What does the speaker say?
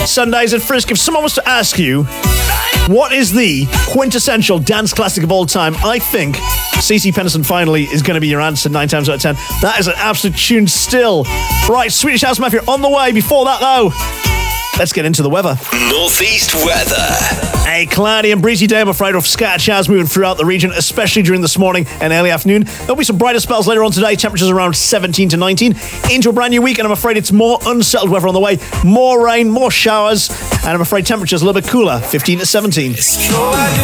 Sundays at Frisk. If someone was to ask you, what is the quintessential dance classic of all time, I think CeCe Peniston Finally is going to be your answer 9 times out of 10. That is an absolute tune still. Right, Swedish House Mafia on the way. Before that, though, let's get into the weather. Northeast weather. A cloudy and breezy day, I'm afraid, of scattered showers moving throughout the region, especially during this morning and early afternoon. There'll be some brighter spells later on today, temperatures around 17 to 19. Into a brand new week, and I'm afraid it's more unsettled weather on the way. More rain, more showers, and I'm afraid temperatures a little bit cooler, 15 to 17.